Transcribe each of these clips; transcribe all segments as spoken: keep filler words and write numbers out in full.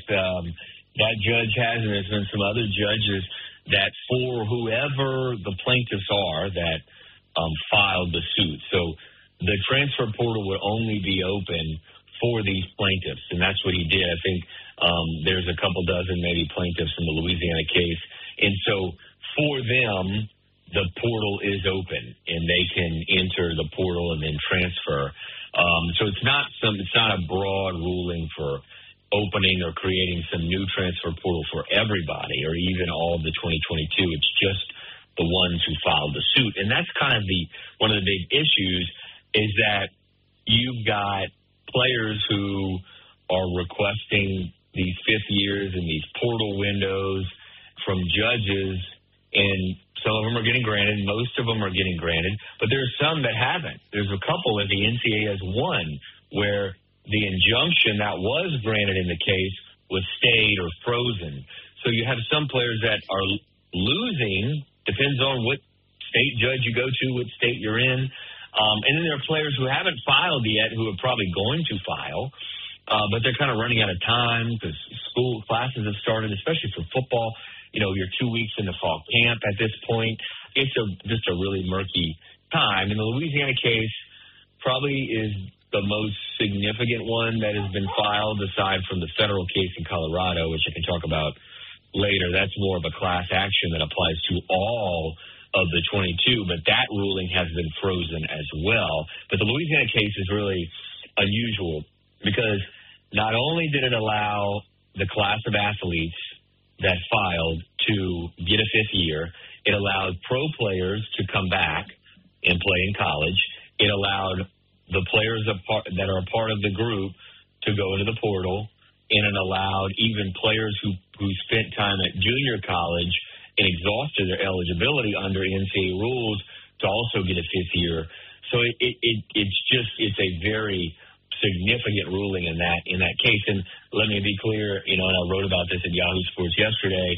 um, that judge has, and there's been some other judges, that for whoever the plaintiffs are that um, filed the suit. So the transfer portal would only be open for these plaintiffs, and that's what he did. I think um, there's a couple dozen maybe plaintiffs in the Louisiana case. And so for them, the portal is open, and they can enter the portal and then transfer. Um, so it's not some, it's not a broad ruling for opening or creating some new transfer portal for everybody or even all of the twenty twenty-two. It's just the ones who filed the suit. And that's kind of the one of the big issues is that you've got players who are requesting these fifth years and these portal windows from judges, and some of them are getting granted. Most of them are getting granted, but there are some that haven't. There's a couple that the N C A A has won where the injunction that was granted in the case was stayed or frozen. So you have some players that are losing, depends on what state judge you go to, what state you're in. Um, and then there are players who haven't filed yet who are probably going to file, uh, but they're kind of running out of time because school classes have started, especially for football. You know, you're two weeks into fall camp at this point. It's a, just a really murky time. And the Louisiana case probably is the most significant one that has been filed aside from the federal case in Colorado, which I can talk about later. That's more of a class action that applies to all of the twenty-two, but that ruling has been frozen as well. But the Louisiana case is really unusual because not only did it allow the class of athletes that filed to get a fifth year, it allowed pro players to come back and play in college. It allowed the players that are a part of the group to go into the portal, and it allowed even players who, who spent time at junior college and exhausted their eligibility under N C A A rules to also get a fifth year. So it, it, it it's just it's a very significant ruling in that in that case. And let me be clear, you know, and I wrote about this at Yahoo Sports yesterday.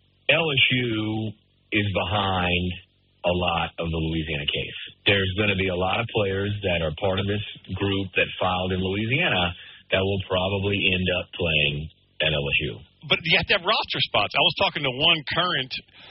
L S U is behind a lot of the Louisiana case. There's going to be a lot of players that are part of this group that filed in Louisiana that will probably end up playing at L S U. But you have to have roster spots. I was talking to one current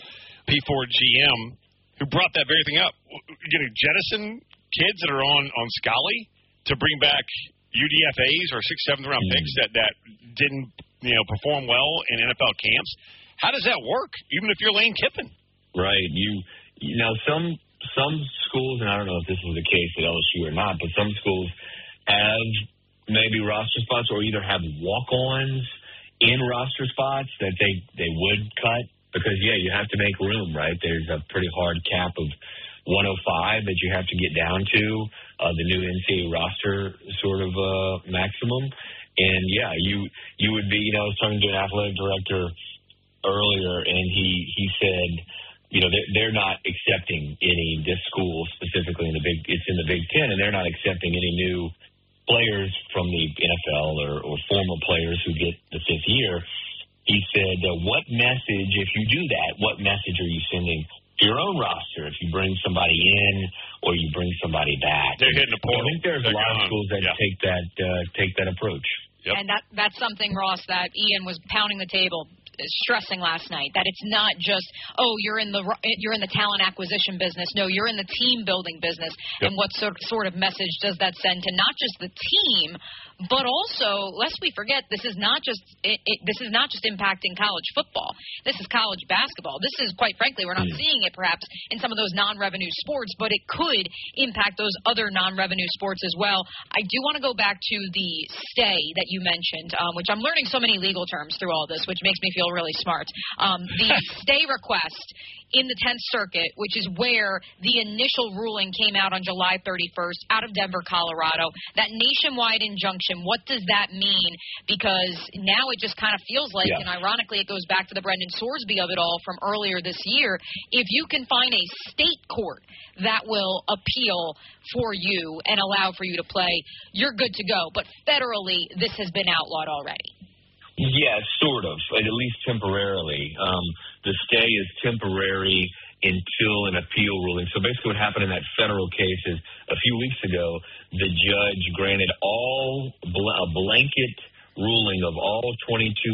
P four G M who brought that very thing up. You're going to jettison kids that are on, on Scully to bring back U D F As or sixth, seventh round picks that, that didn't, you know, perform well in N F L camps. How does that work, even if you're Lane Kiffin? Right. You, you know, some some schools, and I don't know if this is the case at L S U or not, but some schools have maybe roster spots or either have walk-ons in roster spots that they, they would cut because, yeah, you have to make room, right? There's a pretty hard cap of one oh five that you have to get down to, uh, the new N C A A roster sort of uh, maximum. And, yeah, you you would be, you know, I was talking to an athletic director earlier, and he, he said, you know, they're, they're not accepting any, this school specifically in the Big, it's in the Big Ten, and they're not accepting any new players from the N F L or, or former players who get the fifth year. He said, uh, what message, if you do that, what message are you sending to your own roster if you bring somebody in or you bring somebody back? They're hitting the portal. I think there's They're a lot gone. of schools that yeah. take that uh, take that approach. Yep. And that that's something, Ross, that Ian was pounding the table, stressing last night, that it's not just, oh, you're in the you're in the talent acquisition business. No, you're in the team building business. Yep. And what sort sort of message does that send to not just the team, but also, lest we forget, this is not just it, it, this is not just impacting college football. This is college basketball. This is, quite frankly, we're not mm. seeing it perhaps in some of those non-revenue sports, but it could impact those other non-revenue sports as well. I do want to go back to the stay that you mentioned, um, which I'm learning so many legal terms through all this, which makes me feel really smart. Um, the stay request in the tenth Circuit, which is where the initial ruling came out on July thirty-first out of Denver, Colorado. That nationwide injunction, what does that mean? Because now it just kind of feels like, yeah. and ironically it goes back to the Brendan Sorsby of it all from earlier this year, if you can find a state court that will appeal for you and allow for you to play, you're good to go. But federally, this has been outlawed already. Yeah, sort of, at least temporarily. Um, the stay is temporary until an appeal ruling. So basically what happened in that federal case is a few weeks ago, the judge granted all a blanket ruling of all twenty-two